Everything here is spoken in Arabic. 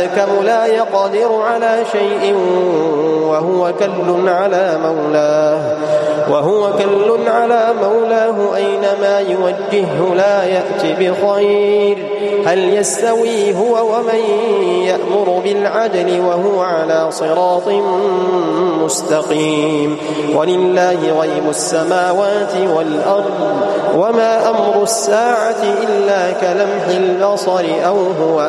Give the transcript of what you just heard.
الكم لا يقدر على شيء وهو كل على مولاه أينما يوجهه لا يأتي بخير. هل يستوي هو ومن يأمر بالعدل وهو على صراط مستقيم؟ ولله غيب السماوات والأرض وما أمر الساعة إلا كلمح البصر أو هو